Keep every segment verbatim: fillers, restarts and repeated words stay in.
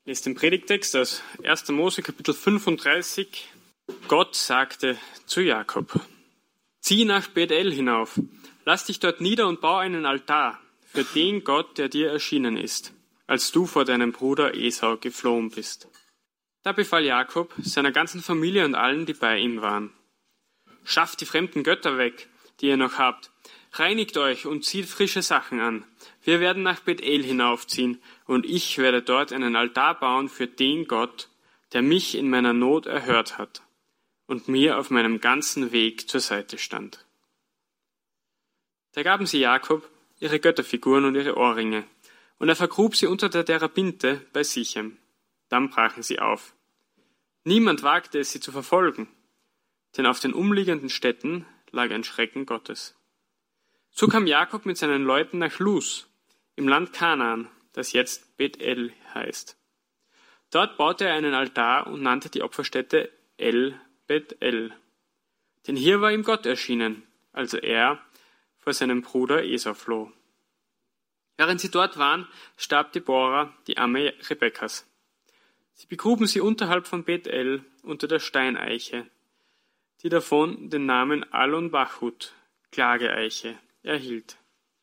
Ich lese den Predigtext aus erster Mose Kapitel fünfunddreißig. Gott sagte zu Jakob: Zieh nach Bethel hinauf, lass dich dort nieder und bau einen Altar für den Gott, der dir erschienen ist, als du vor deinem Bruder Esau geflohen bist. Da befahl Jakob seiner ganzen Familie und allen, die bei ihm waren: Schafft die fremden Götter weg, die ihr noch habt. Reinigt euch und zieht frische Sachen an. Wir werden nach Bethel hinaufziehen, und ich werde dort einen Altar bauen für den Gott, der mich in meiner Not erhört hat und mir auf meinem ganzen Weg zur Seite stand. Da gaben sie Jakob ihre Götterfiguren und ihre Ohrringe, und er vergrub sie unter der Terebinte bei Sichem. Dann brachen sie auf. Niemand wagte es, sie zu verfolgen, denn auf den umliegenden Städten lag ein Schrecken Gottes. So kam Jakob mit seinen Leuten nach Luz, im Land Kanaan, das jetzt Bethel heißt. Dort baute er einen Altar und nannte die Opferstätte El Bethel. Denn hier war ihm Gott erschienen, als er vor seinem Bruder Esau floh. Während sie dort waren, starb Deborah, die Amme Rebekkas. Sie begruben sie unterhalb von Bethel unter der Steineiche, die davon den Namen Alon Bachut, Klageeiche, erhielt.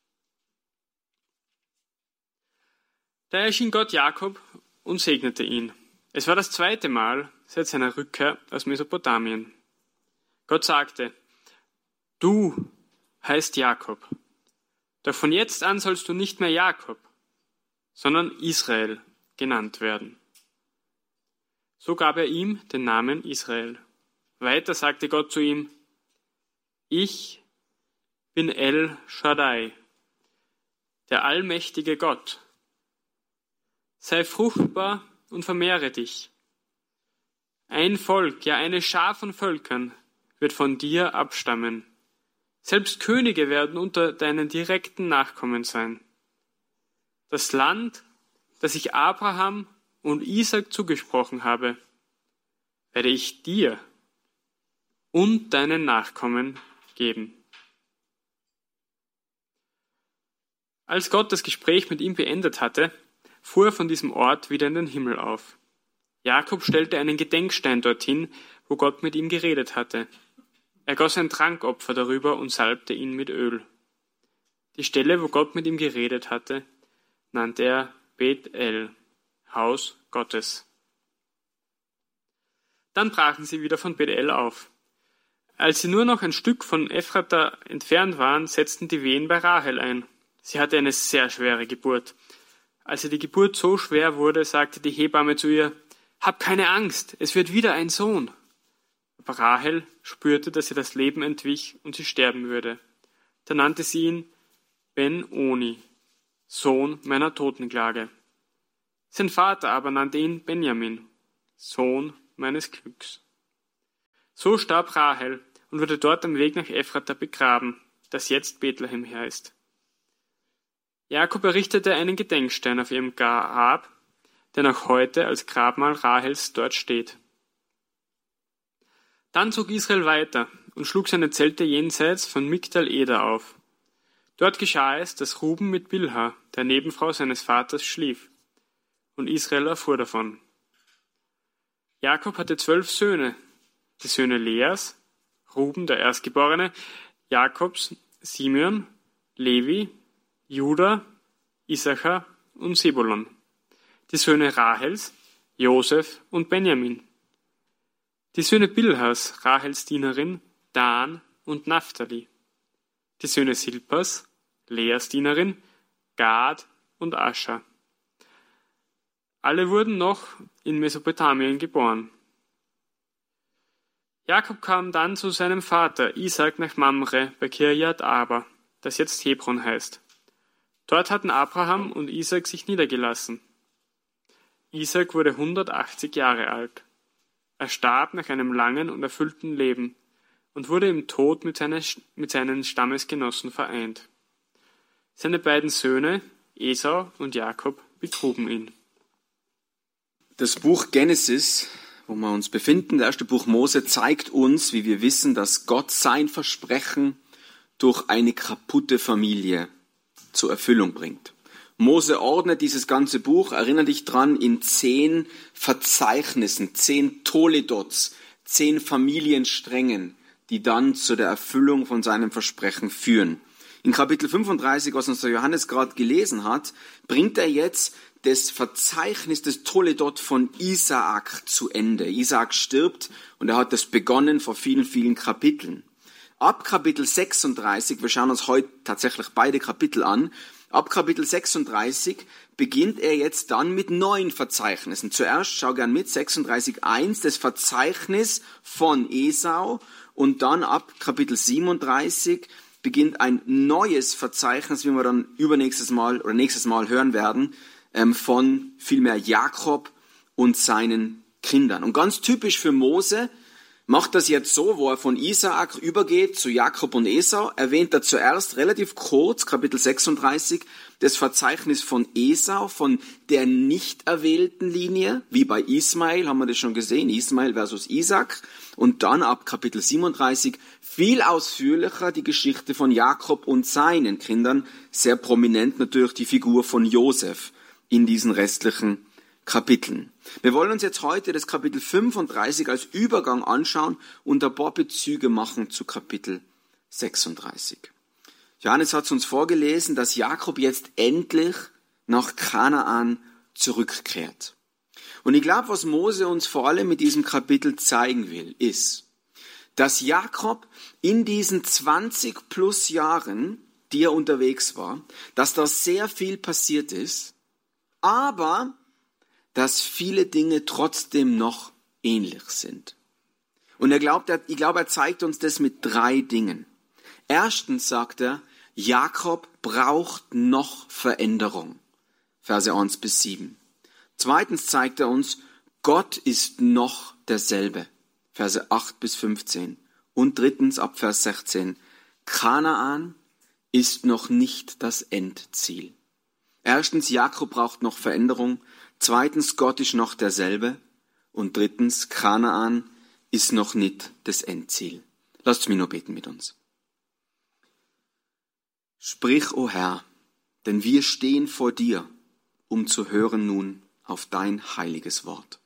Da erschien Gott Jakob und segnete ihn. Es war das zweite Mal seit seiner Rückkehr aus Mesopotamien. Gott sagte: Du heißt Jakob, doch von jetzt an sollst du nicht mehr Jakob, sondern Israel genannt werden. So gab er ihm den Namen Israel. Weiter sagte Gott zu ihm: Ich bin El Shaddai, der allmächtige Gott. Sei fruchtbar und vermehre dich. Ein Volk, ja eine Schar von Völkern, wird von dir abstammen. Selbst Könige werden unter deinen direkten Nachkommen sein. Das Land, das ich Abraham und Isaak zugesprochen habe, werde ich dir und deinen Nachkommen geben. Als Gott das Gespräch mit ihm beendet hatte, fuhr er von diesem Ort wieder in den Himmel auf. Jakob stellte einen Gedenkstein dorthin, wo Gott mit ihm geredet hatte. Er goss ein Trankopfer darüber und salbte ihn mit Öl. Die Stelle, wo Gott mit ihm geredet hatte, nannte er Bethel, Haus Gottes. Dann brachen sie wieder von Bethel auf. Als sie nur noch ein Stück von Ephrata entfernt waren, setzten die Wehen bei Rahel ein. Sie hatte eine sehr schwere Geburt. Als ihr die Geburt so schwer wurde, sagte die Hebamme zu ihr: Hab keine Angst, es wird wieder ein Sohn. Aber Rahel spürte, dass ihr das Leben entwich und sie sterben würde. Da nannte sie ihn Ben-Oni, Sohn meiner Totenklage. Sein Vater aber nannte ihn Benjamin, Sohn meines Glücks. So starb Rahel und wurde dort am Weg nach Ephrata begraben, das jetzt Bethlehem heißt. Jakob errichtete einen Gedenkstein auf ihrem Grab, der noch heute als Grabmal Rahels dort steht. Dann zog Israel weiter und schlug seine Zelte jenseits von Migdal Eder auf. Dort geschah es, dass Ruben mit Bilha, der Nebenfrau seines Vaters, schlief, und Israel erfuhr davon. Jakob hatte zwölf Söhne, die Söhne Leas, Ruben der Erstgeborene, Jakobs, Simeon, Levi, Juda, Issachar und Sebulon, die Söhne Rahels, Josef und Benjamin, die Söhne Bilhas, Rahels Dienerin, Dan und Naphtali, die Söhne Silpas, Leas Dienerin, Gad und Ascher. Alle wurden noch in Mesopotamien geboren. Jakob kam dann zu seinem Vater Isaak nach Mamre bei Kirjat Arba, das jetzt Hebron heißt. Dort hatten Abraham und Isaak sich niedergelassen. Isaak wurde hundertachtzig Jahre alt. Er starb nach einem langen und erfüllten Leben und wurde im Tod mit, seine, mit seinen Stammesgenossen vereint. Seine beiden Söhne, Esau und Jakob, begruben ihn. Das Buch Genesis, wo wir uns befinden, das erste Buch Mose, zeigt uns, wie wir wissen, dass Gott sein Versprechen durch eine kaputte Familie zur Erfüllung bringt. Mose ordnet dieses ganze Buch, erinnere dich dran, in zehn Verzeichnissen, zehn Toledots, zehn Familiensträngen, die dann zu der Erfüllung von seinem Versprechen führen. In Kapitel fünfunddreißig, was uns der Johannes gerade gelesen hat, bringt er jetzt das Verzeichnis des Toledot von Isaak zu Ende. Isaak stirbt und er hat das begonnen vor vielen, vielen Kapiteln. Ab Kapitel sechsunddreißig, wir schauen uns heute tatsächlich beide Kapitel an, ab Kapitel sechsunddreißig beginnt er jetzt dann mit neuen Verzeichnissen. Zuerst, schau gern mit, sechsunddreißig eins, das Verzeichnis von Esau, und dann ab Kapitel siebenunddreißig beginnt ein neues Verzeichnis, wie wir dann übernächstes Mal oder nächstes Mal hören werden, von vielmehr Jakob und seinen Kindern. Und ganz typisch für Mose macht das jetzt so, wo er von Isaak übergeht zu Jakob und Esau, erwähnt er zuerst relativ kurz, Kapitel sechsunddreißig, das Verzeichnis von Esau, von der nicht erwählten Linie, wie bei Ismael, haben wir das schon gesehen, Ismael versus Isaac. Und dann ab Kapitel siebenunddreißig viel ausführlicher die Geschichte von Jakob und seinen Kindern, sehr prominent natürlich die Figur von Josef in diesen restlichen Kapiteln. Wir wollen uns jetzt heute das Kapitel fünfunddreißig als Übergang anschauen und ein paar Bezüge machen zu Kapitel sechsunddreißig. Johannes hat uns vorgelesen, dass Jakob jetzt endlich nach Kanaan zurückkehrt. Und ich glaube, was Mose uns vor allem mit diesem Kapitel zeigen will, ist, dass Jakob in diesen zwanzig plus Jahren, die er unterwegs war, dass da sehr viel passiert ist, aber dass viele Dinge trotzdem noch ähnlich sind. Und er glaubt, er, ich glaube, er zeigt uns das mit drei Dingen. Erstens sagt er, Jakob braucht noch Veränderung. Verse eins bis sieben. Zweitens zeigt er uns, Gott ist noch derselbe. Verse acht bis fünfzehn. Und drittens ab Vers sechzehn. Kanaan ist noch nicht das Endziel. Erstens, Jakob braucht noch Veränderung. Zweitens, Gott ist noch derselbe. Und drittens, Kanaan ist noch nicht das Endziel. Lasst mich nur beten mit uns. Sprich, o Herr, denn wir stehen vor dir, um zu hören nun auf dein heiliges Wort.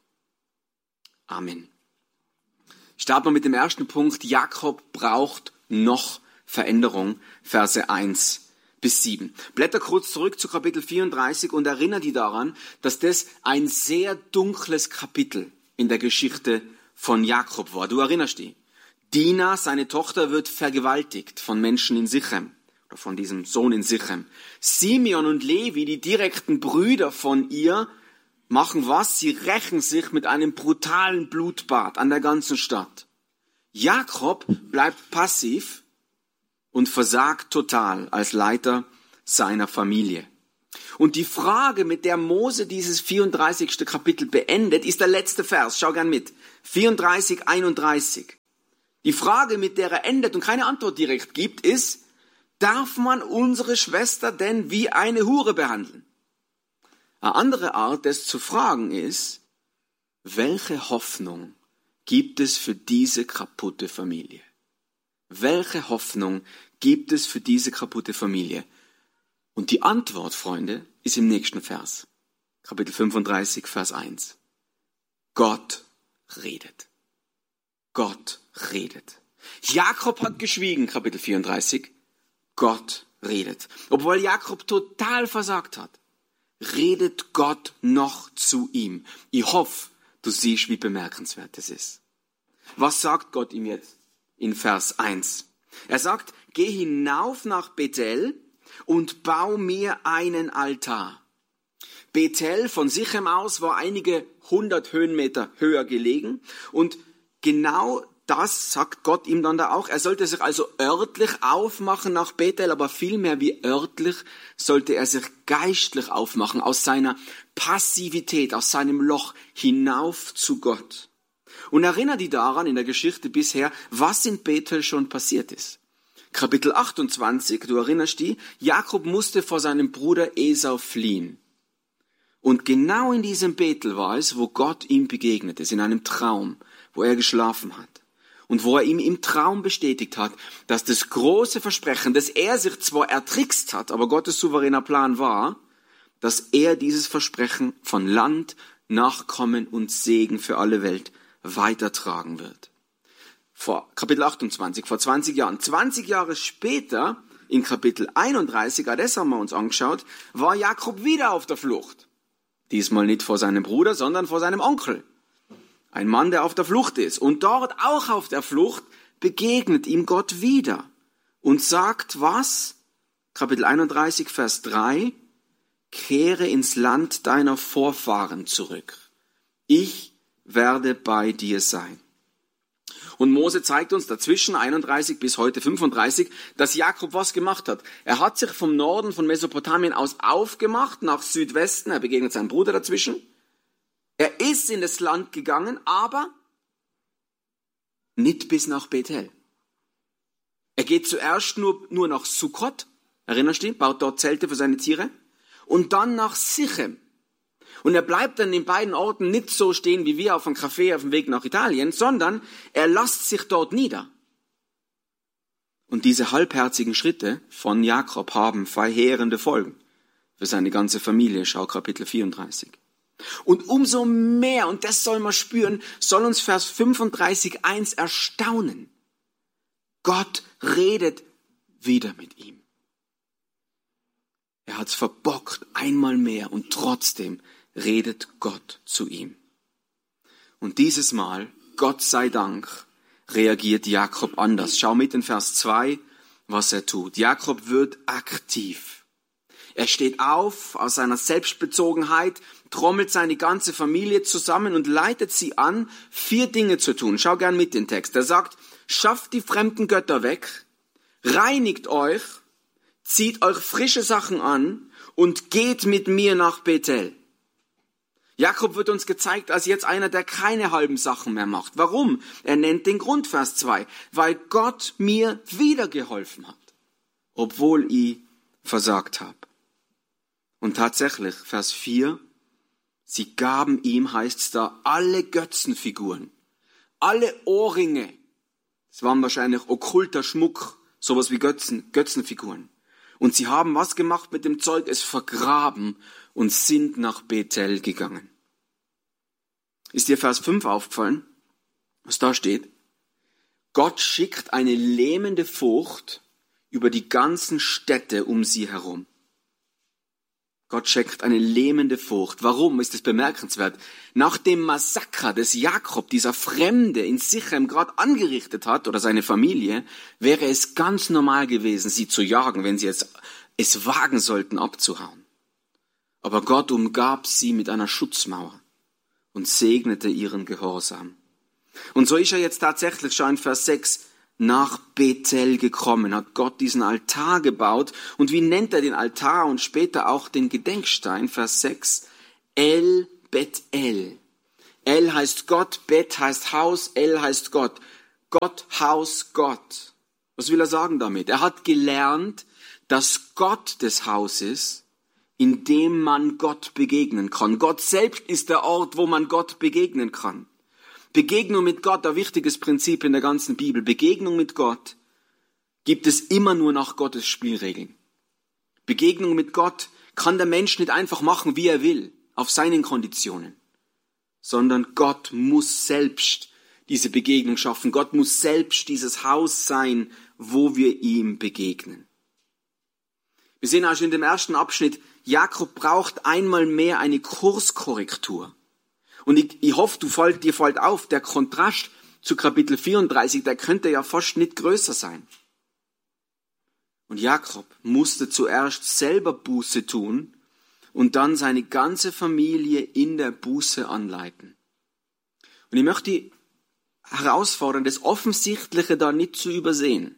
Amen. Starten wir mit dem ersten Punkt. Jakob braucht noch Veränderung. Verse eins bis sieben. Blätter kurz zurück zu Kapitel vierunddreißig und erinnere dich daran, dass das ein sehr dunkles Kapitel in der Geschichte von Jakob war. Du erinnerst dich. Dina, seine Tochter, wird vergewaltigt von Menschen in Sichem oder von diesem Sohn in Sichem. Simeon und Levi, die direkten Brüder von ihr, machen was? Sie rächen sich mit einem brutalen Blutbad an der ganzen Stadt. Jakob bleibt passiv und versagt total als Leiter seiner Familie. Und die Frage, mit der Mose dieses vierunddreißigste Kapitel beendet, ist der letzte Vers. Schau gern mit. vierunddreißig, einunddreißig. Die Frage, mit der er endet und keine Antwort direkt gibt, ist, darf man unsere Schwester denn wie eine Hure behandeln? Eine andere Art, das zu fragen ist, welche Hoffnung gibt es für diese kaputte Familie? Welche Hoffnung gibt es für diese kaputte Familie? Und die Antwort, Freunde, ist im nächsten Vers. Kapitel fünfunddreißig, Vers eins. Gott redet. Gott redet. Jakob hat geschwiegen, Kapitel vierunddreißig. Gott redet. Obwohl Jakob total versagt hat, redet Gott noch zu ihm. Ich hoffe, du siehst, wie bemerkenswert das ist. Was sagt Gott ihm jetzt in Vers eins? Er sagt, geh hinauf nach Bethel und bau mir einen Altar. Bethel von Sichem aus war einige hundert Höhenmeter höher gelegen und genau das sagt Gott ihm dann da auch. Er sollte sich also örtlich aufmachen nach Bethel, aber vielmehr wie örtlich sollte er sich geistlich aufmachen, aus seiner Passivität, aus seinem Loch hinauf zu Gott. Und erinnere dich daran in der Geschichte bisher, was in Bethel schon passiert ist. Kapitel achtundzwanzig, du erinnerst dich, Jakob musste vor seinem Bruder Esau fliehen. Und genau in diesem Bethel war es, wo Gott ihm begegnet ist, in einem Traum, wo er geschlafen hat. Und wo er ihm im Traum bestätigt hat, dass das große Versprechen, das er sich zwar ertrickst hat, aber Gottes souveräner Plan war, dass er dieses Versprechen von Land, Nachkommen und Segen für alle Welt weitertragen wird. Vor Kapitel achtundzwanzig, vor zwanzig Jahren. zwanzig Jahre später, in Kapitel einunddreißig, das haben wir uns angeschaut, war Jakob wieder auf der Flucht. Diesmal nicht vor seinem Bruder, sondern vor seinem Onkel. Ein Mann, der auf der Flucht ist. Und dort auch auf der Flucht begegnet ihm Gott wieder und sagt was? Kapitel einunddreißig, Vers drei. Kehre ins Land deiner Vorfahren zurück. Ich werde bei dir sein. Und Mose zeigt uns dazwischen einunddreißig bis heute fünfunddreißig, dass Jakob was gemacht hat. Er hat sich vom Norden von Mesopotamien aus aufgemacht nach Südwesten. Er begegnet seinem Bruder dazwischen. Er ist in das Land gegangen, aber nicht bis nach Bethel. Er geht zuerst nur, nur nach Sukkot, erinnerst du dich, baut dort Zelte für seine Tiere, und dann nach Sichem. Und er bleibt dann in beiden Orten nicht so stehen wie wir auf einem Café auf dem Weg nach Italien, sondern er lässt sich dort nieder. Und diese halbherzigen Schritte von Jakob haben verheerende Folgen für seine ganze Familie. Schau Kapitel vierunddreißig. Und umso mehr, und das soll man spüren, soll uns Vers fünfunddreißig eins erstaunen. Gott redet wieder mit ihm. Er hat's verbockt, einmal mehr, und trotzdem redet Gott zu ihm. Und dieses Mal, Gott sei Dank, reagiert Jakob anders. Schau mit in Vers zwei, was er tut. Jakob wird aktiv. Er steht auf aus seiner Selbstbezogenheit, trommelt seine ganze Familie zusammen und leitet sie an, vier Dinge zu tun. Schau gern mit den Text. Er sagt, schafft die fremden Götter weg, reinigt euch, zieht euch frische Sachen an und geht mit mir nach Bethel. Jakob wird uns gezeigt als jetzt einer, der keine halben Sachen mehr macht. Warum? Er nennt den Grund, Vers zwei. Weil Gott mir wieder geholfen hat, obwohl ich versagt habe. Und tatsächlich, Vers vier, sie gaben ihm, heißt es da, alle Götzenfiguren, alle Ohrringe. Das waren wahrscheinlich okkulter Schmuck, sowas wie Götzen, Götzenfiguren. Und sie haben was gemacht mit dem Zeug? Es vergraben und sind nach Bethel gegangen. Ist dir Vers fünf aufgefallen, was da steht? Gott schickt eine lähmende Furcht über die ganzen Städte um sie herum. Gott schickt eine lähmende Furcht. Warum ist das bemerkenswert? Nach dem Massaker des Jakob, dieser Fremde in Sichem gerade angerichtet hat, oder seine Familie, wäre es ganz normal gewesen, sie zu jagen, wenn sie jetzt es wagen sollten, abzuhauen. Aber Gott umgab sie mit einer Schutzmauer und segnete ihren Gehorsam. Und so ist er jetzt tatsächlich schon in Vers sechs nach Bethel gekommen, hat Gott diesen Altar gebaut. Und wie nennt er den Altar und später auch den Gedenkstein? Vers sechs, El Bethel. El heißt Gott, Bet heißt Haus, El heißt Gott. Gott, Haus, Gott. Was will er sagen damit? Er hat gelernt, dass Gott das Haus ist, in dem man Gott begegnen kann. Gott selbst ist der Ort, wo man Gott begegnen kann. Begegnung mit Gott, ein wichtiges Prinzip in der ganzen Bibel. Begegnung mit Gott gibt es immer nur nach Gottes Spielregeln. Begegnung mit Gott kann der Mensch nicht einfach machen, wie er will, auf seinen Konditionen, sondern Gott muss selbst diese Begegnung schaffen. Gott muss selbst dieses Haus sein, wo wir ihm begegnen. Wir sehen also in dem ersten Abschnitt, Jakob braucht einmal mehr eine Kurskorrektur. Und ich, ich hoffe, du fällt, dir fällt auf, der Kontrast zu Kapitel vierunddreißig, der könnte ja fast nicht größer sein. Und Jakob musste zuerst selber Buße tun und dann seine ganze Familie in der Buße anleiten. Und ich möchte die herausfordern, das Offensichtliche da nicht zu übersehen.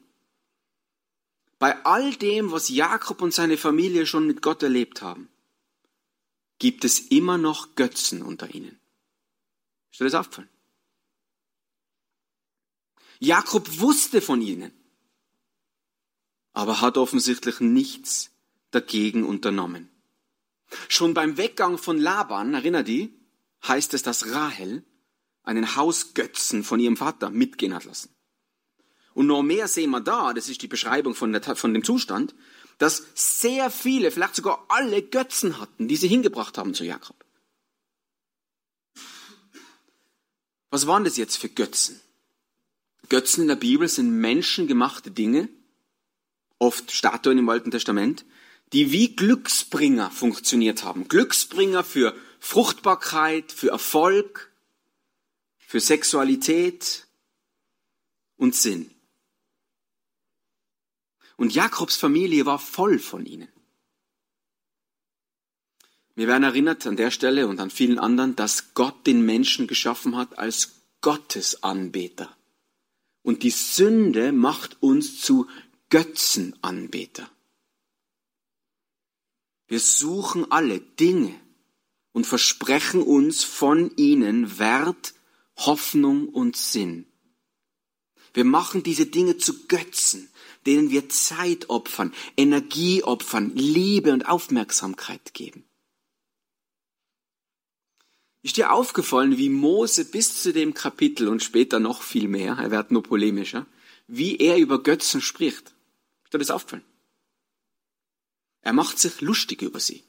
Bei all dem, was Jakob und seine Familie schon mit Gott erlebt haben, gibt es immer noch Götzen unter ihnen. Ist dir das aufgefallen? Jakob wusste von ihnen, aber hat offensichtlich nichts dagegen unternommen. Schon beim Weggang von Laban, erinner dich, heißt es, dass Rahel einen Hausgötzen von ihrem Vater mitgehen hat lassen. Und noch mehr sehen wir da, das ist die Beschreibung von, der, von dem Zustand, dass sehr viele, vielleicht sogar alle Götzen hatten, die sie hingebracht haben zu Jakob. Was waren das jetzt für Götzen? Götzen in der Bibel sind menschengemachte Dinge, oft Statuen im Alten Testament, die wie Glücksbringer funktioniert haben. Glücksbringer für Fruchtbarkeit, für Erfolg, für Sexualität und Sinn. Und Jakobs Familie war voll von ihnen. Wir werden erinnert an der Stelle und an vielen anderen, dass Gott den Menschen geschaffen hat als Gottesanbeter. Und die Sünde macht uns zu Götzenanbeter. Wir suchen alle Dinge und versprechen uns von ihnen Wert, Hoffnung und Sinn. Wir machen diese Dinge zu Götzen, denen wir Zeit opfern, Energie opfern, Liebe und Aufmerksamkeit geben. Ist dir aufgefallen, wie Mose bis zu dem Kapitel und später noch viel mehr, er wird nur polemischer, wie er über Götzen spricht? Ist dir das aufgefallen? Er macht sich lustig über sie.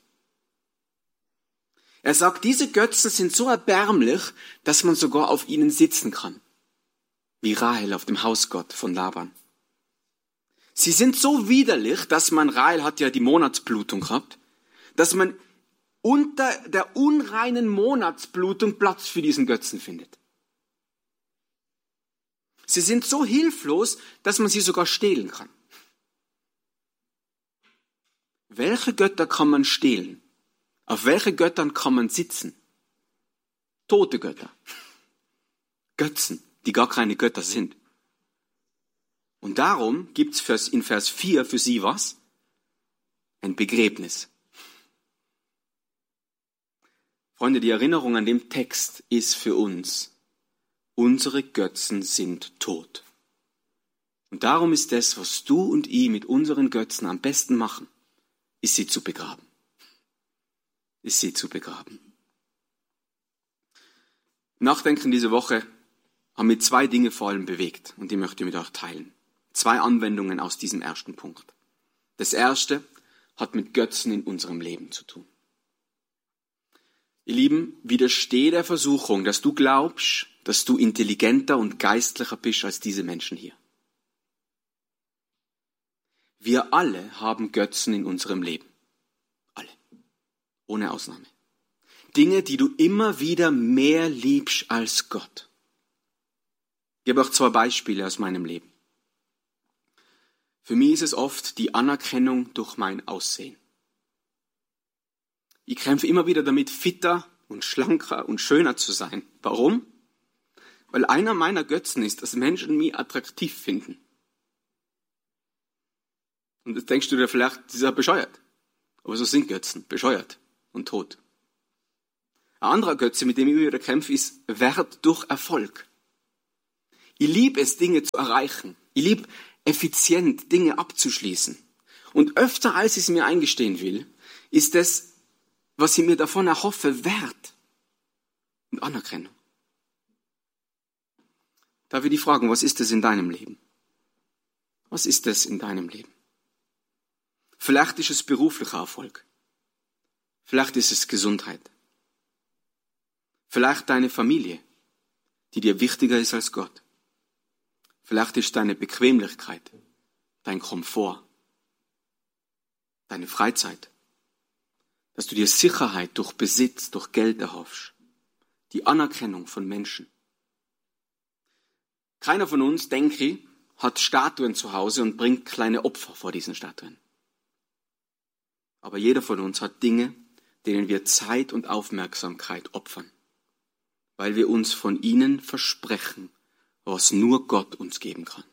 Er sagt, diese Götzen sind so erbärmlich, dass man sogar auf ihnen sitzen kann. Wie Rahel auf dem Hausgott von Laban. Sie sind so widerlich, dass man, Rahel hat ja die Monatsblutung gehabt, dass man unter der unreinen Monatsblutung Platz für diesen Götzen findet. Sie sind so hilflos, dass man sie sogar stehlen kann. Welche Götter kann man stehlen? Auf welche Göttern kann man sitzen? Tote Götter. Götzen, die gar keine Götter sind. Und darum gibt es in Vers vier für sie was? Ein Begräbnis. Freunde, die Erinnerung an dem Text ist für uns, unsere Götzen sind tot. Und darum ist das, was du und ich mit unseren Götzen am besten machen, ist sie zu begraben. Ist sie zu begraben. Nachdenken diese Woche haben mich zwei Dinge vor allem bewegt und die möchte ich mit euch teilen. Zwei Anwendungen aus diesem ersten Punkt. Das erste hat mit Götzen in unserem Leben zu tun. Ihr Lieben, widersteh der Versuchung, dass du glaubst, dass du intelligenter und geistlicher bist als diese Menschen hier. Wir alle haben Götzen in unserem Leben. Alle. Ohne Ausnahme. Dinge, die du immer wieder mehr liebst als Gott. Ich gebe auch zwei Beispiele aus meinem Leben. Für mich ist es oft die Anerkennung durch mein Aussehen. Ich kämpfe immer wieder damit, fitter und schlanker und schöner zu sein. Warum? Weil einer meiner Götzen ist, dass Menschen mich attraktiv finden. Und jetzt denkst du dir vielleicht, das ist ja bescheuert. Aber so sind Götzen, bescheuert und tot. Ein anderer Götze, mit dem ich immer wieder kämpfe, ist Wert durch Erfolg. Ich liebe es, Dinge zu erreichen. Ich liebe effizient Dinge abzuschließen. Und öfter, als ich es mir eingestehen will, ist es, was ich mir davon erhoffe, Wert und Anerkennung. Darf ich dich fragen, was ist es in deinem Leben? Was ist es in deinem Leben? Vielleicht ist es beruflicher Erfolg. Vielleicht ist es Gesundheit. Vielleicht deine Familie, die dir wichtiger ist als Gott. Vielleicht ist deine Bequemlichkeit, dein Komfort, deine Freizeit, dass du dir Sicherheit durch Besitz, durch Geld erhoffst, die Anerkennung von Menschen. Keiner von uns, denke ich, hat Statuen zu Hause und bringt kleine Opfer vor diesen Statuen. Aber jeder von uns hat Dinge, denen wir Zeit und Aufmerksamkeit opfern, weil wir uns von ihnen versprechen, was nur Gott uns geben kann.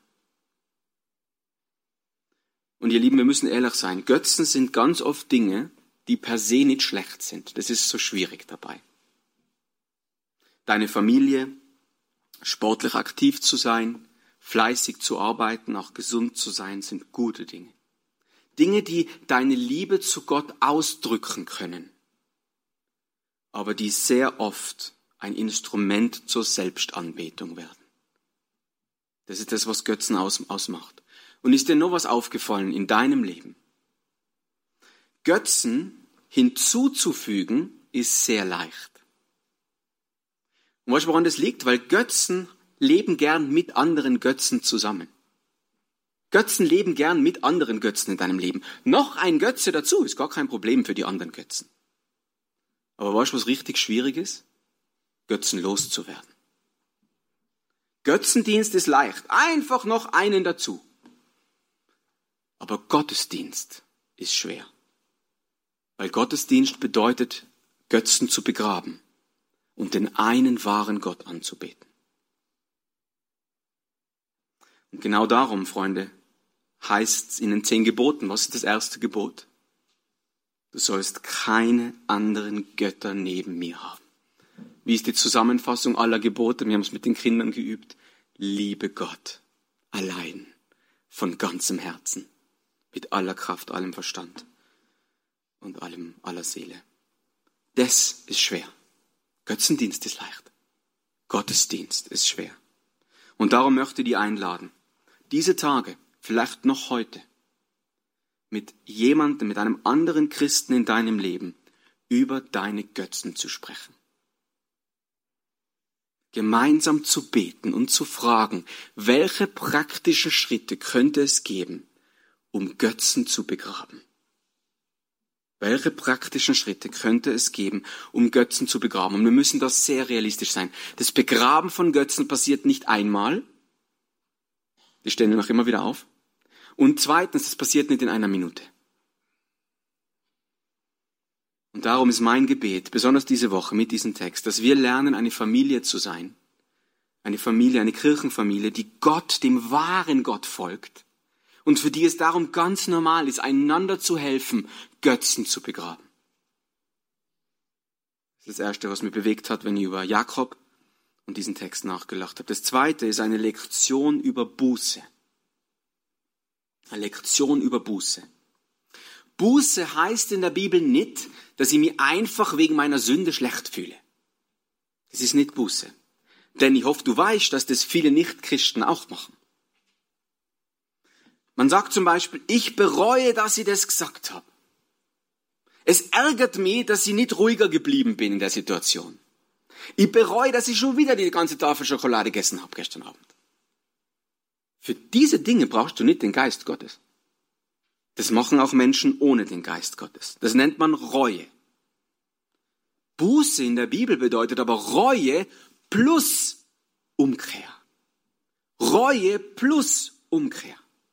Und ihr Lieben, wir müssen ehrlich sein, Götzen sind ganz oft Dinge, die per se nicht schlecht sind. Das ist so schwierig dabei. Deine Familie, sportlich aktiv zu sein, fleißig zu arbeiten, auch gesund zu sein, sind gute Dinge. Dinge, die deine Liebe zu Gott ausdrücken können, aber die sehr oft ein Instrument zur Selbstanbetung werden. Das ist das, was Götzen aus, ausmacht. Und ist dir noch was aufgefallen in deinem Leben? Götzen hinzuzufügen ist sehr leicht. Und weißt du, woran das liegt? Weil Götzen leben gern mit anderen Götzen zusammen. Götzen leben gern mit anderen Götzen in deinem Leben. Noch ein Götze dazu ist gar kein Problem für die anderen Götzen. Aber weißt du, was richtig schwierig ist? Götzen loszuwerden. Götzendienst ist leicht. Einfach noch einen dazu. Aber Gottesdienst ist schwer. Weil Gottesdienst bedeutet, Götzen zu begraben und den einen wahren Gott anzubeten. Und genau darum, Freunde, heißt es in den zehn Geboten, was ist das erste Gebot? Du sollst keine anderen Götter neben mir haben. Wie ist die Zusammenfassung aller Gebote? Wir haben es mit den Kindern geübt. Liebe Gott allein, von ganzem Herzen, mit aller Kraft, allem Verstand und allem, aller Seele. Das ist schwer. Götzendienst ist leicht. Gottesdienst ist schwer. Und darum möchte ich dich einladen, diese Tage, vielleicht noch heute, mit jemandem, mit einem anderen Christen in deinem Leben über deine Götzen zu sprechen. Gemeinsam zu beten und zu fragen, welche praktischen Schritte könnte es geben, um Götzen zu begraben? Welche praktischen Schritte könnte es geben, um Götzen zu begraben? Und wir müssen da sehr realistisch sein. Das Begraben von Götzen passiert nicht einmal. Die stehen noch immer wieder auf. Und zweitens, das passiert nicht in einer Minute. Und darum ist mein Gebet, besonders diese Woche mit diesem Text, dass wir lernen, eine Familie zu sein. Eine Familie, eine Kirchenfamilie, die Gott, dem wahren Gott folgt. Und für die es darum ganz normal ist, einander zu helfen, Götzen zu begraben. Das ist das Erste, was mich bewegt hat, wenn ich über Jakob und diesen Text nachgedacht habe. Das Zweite ist eine Lektion über Buße. Eine Lektion über Buße. Buße heißt in der Bibel nicht, dass ich mich einfach wegen meiner Sünde schlecht fühle. Das ist nicht Buße. Denn ich hoffe, du weißt, dass das viele Nichtchristen auch machen. Man sagt zum Beispiel, ich bereue, dass ich das gesagt habe. Es ärgert mich, dass ich nicht ruhiger geblieben bin in der Situation. Ich bereue, dass ich schon wieder die ganze Tafel Schokolade gegessen habe gestern Abend. Für diese Dinge brauchst du nicht den Geist Gottes. Das machen auch Menschen ohne den Geist Gottes. Das nennt man Reue. Buße in der Bibel bedeutet aber Reue plus Umkehr. Reue plus Umkehr.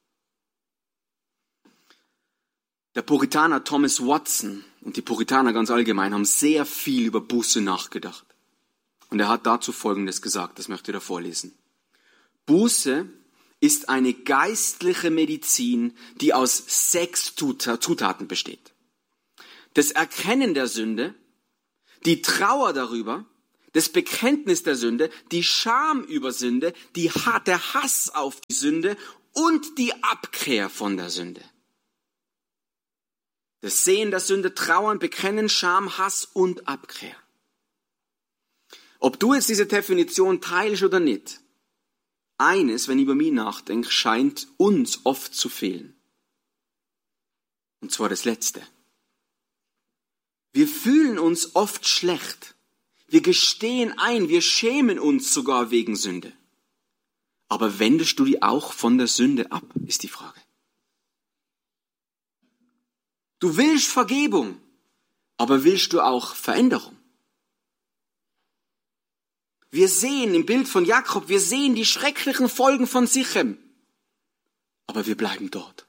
Der Puritaner Thomas Watson und die Puritaner ganz allgemein haben sehr viel über Buße nachgedacht. Und er hat dazu Folgendes gesagt, das möchte ich da vorlesen. Buße ist eine geistliche Medizin, die aus sechs Zutaten besteht. Das Erkennen der Sünde, die Trauer darüber, das Bekenntnis der Sünde, die Scham über Sünde, die, der Hass auf die Sünde und die Abkehr von der Sünde. Das Sehen der Sünde, Trauern, Bekennen, Scham, Hass und Abkehr. Ob du jetzt diese Definition teilst oder nicht, eines, wenn ich über mich nachdenke, scheint uns oft zu fehlen. Und zwar das Letzte. Wir fühlen uns oft schlecht. Wir gestehen ein, wir schämen uns sogar wegen Sünde. Aber wendest du dich auch von der Sünde ab, ist die Frage. Du willst Vergebung, aber willst du auch Veränderung? Wir sehen im Bild von Jakob, wir sehen die schrecklichen Folgen von Sichem, aber wir bleiben dort.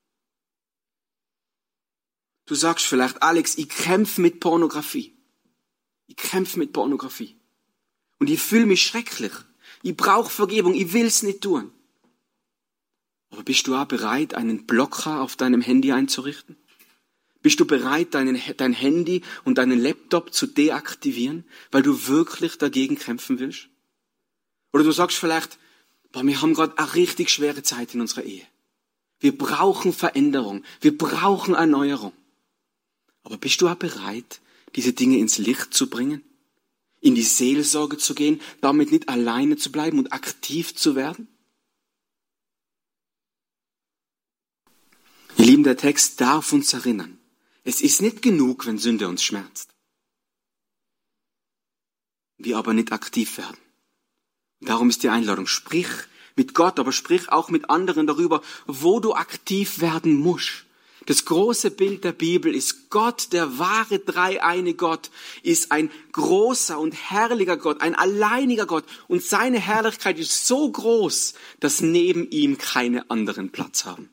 Du sagst vielleicht, Alex, ich kämpfe mit Pornografie. Ich kämpfe mit Pornografie. Und ich fühle mich schrecklich. Ich brauche Vergebung, ich will es nicht tun. Aber bist du auch bereit, einen Blocker auf deinem Handy einzurichten? Bist du bereit, deinen, dein Handy und deinen Laptop zu deaktivieren, weil du wirklich dagegen kämpfen willst? Oder du sagst vielleicht, boah, wir haben gerade eine richtig schwere Zeit in unserer Ehe. Wir brauchen Veränderung, wir brauchen Erneuerung. Aber bist du auch bereit, diese Dinge ins Licht zu bringen? In die Seelsorge zu gehen, damit nicht alleine zu bleiben und aktiv zu werden? Ihr Lieben, der Text darf uns erinnern. Es ist nicht genug, wenn Sünde uns schmerzt. Wir aber nicht aktiv werden. Darum ist die Einladung, sprich mit Gott, aber sprich auch mit anderen darüber, wo du aktiv werden musst. Das große Bild der Bibel ist Gott, der wahre dreieine Gott, ist ein großer und herrlicher Gott, ein alleiniger Gott. Und seine Herrlichkeit ist so groß, dass neben ihm keine anderen Platz haben.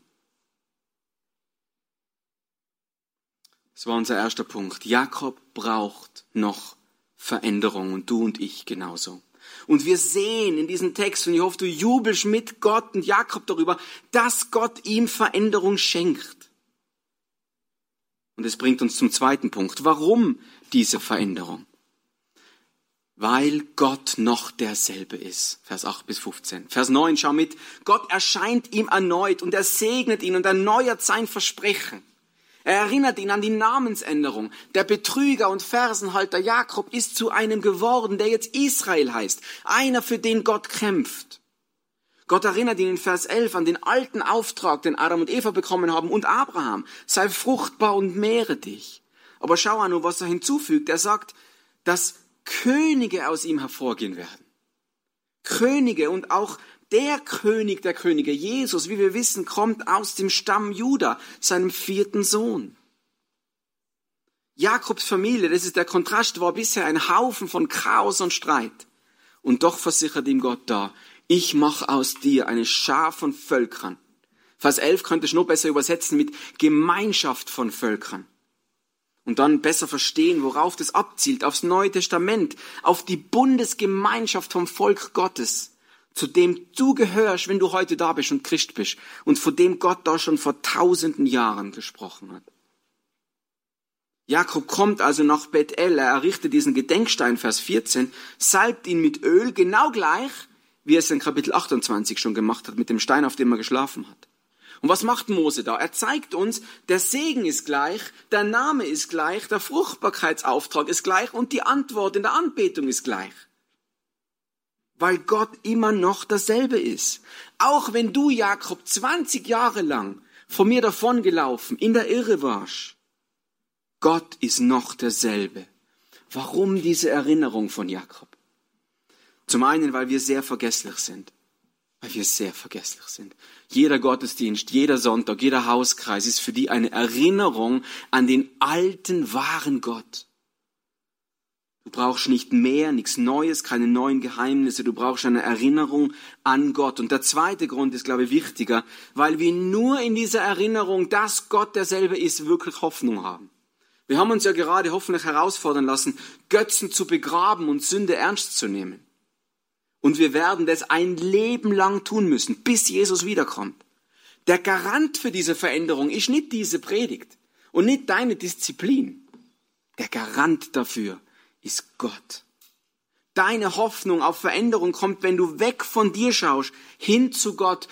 Das war unser erster Punkt. Jakob braucht noch Veränderung und du und ich genauso. Und wir sehen in diesem Text, und ich hoffe, du jubelst mit Gott und Jakob darüber, dass Gott ihm Veränderung schenkt. Und es bringt uns zum zweiten Punkt. Warum diese Veränderung? Weil Gott noch derselbe ist. Vers acht bis fünfzehn. Vers neun, schau mit. Gott erscheint ihm erneut und er segnet ihn und erneuert sein Versprechen. Er erinnert ihn an die Namensänderung. Der Betrüger und Fersenhalter Jakob ist zu einem geworden, der jetzt Israel heißt. Einer, für den Gott kämpft. Gott erinnert ihn in Vers elf an den alten Auftrag, den Adam und Eva bekommen haben und Abraham. Sei fruchtbar und mehre dich. Aber schau an, was er hinzufügt. Er sagt, dass Könige aus ihm hervorgehen werden. Könige und auch der König der Könige, Jesus, wie wir wissen, kommt aus dem Stamm Juda, seinem vierten Sohn. Jakobs Familie, das ist der Kontrast, war bisher ein Haufen von Chaos und Streit. Und doch versichert ihm Gott da, ich mache aus dir eine Schar von Völkern. Vers elf könnte ich noch besser übersetzen mit Gemeinschaft von Völkern. Und dann besser verstehen, worauf das abzielt, aufs Neue Testament, auf die Bundesgemeinschaft vom Volk Gottes, zu dem du gehörst, wenn du heute da bist und Christ bist und von dem Gott da schon vor tausenden Jahren gesprochen hat. Jakob kommt also nach Bethel, er errichtet diesen Gedenkstein, Vers vierzehn, salbt ihn mit Öl, genau gleich, wie er es in Kapitel achtundzwanzig schon gemacht hat, mit dem Stein, auf dem er geschlafen hat. Und was macht Mose da? Er zeigt uns, der Segen ist gleich, der Name ist gleich, der Fruchtbarkeitsauftrag ist gleich und die Antwort in der Anbetung ist gleich. Weil Gott immer noch dasselbe ist. Auch wenn du, Jakob, zwanzig Jahre lang von mir davongelaufen, in der Irre warst, Gott ist noch derselbe. Warum diese Erinnerung von Jakob? Zum einen, weil wir sehr vergesslich sind. Weil wir sehr vergesslich sind. Jeder Gottesdienst, jeder Sonntag, jeder Hauskreis ist für die eine Erinnerung an den alten, wahren Gott. Du brauchst nicht mehr, nichts Neues, keine neuen Geheimnisse. Du brauchst eine Erinnerung an Gott. Und der zweite Grund ist, glaube ich, wichtiger, weil wir nur in dieser Erinnerung, dass Gott derselbe ist, wirklich Hoffnung haben. Wir haben uns ja gerade hoffentlich herausfordern lassen, Götzen zu begraben und Sünde ernst zu nehmen. Und wir werden das ein Leben lang tun müssen, bis Jesus wiederkommt. Der Garant für diese Veränderung ist nicht diese Predigt und nicht deine Disziplin. Der Garant dafür ist Gott. Deine Hoffnung auf Veränderung kommt, wenn du weg von dir schaust, hin zu Gott,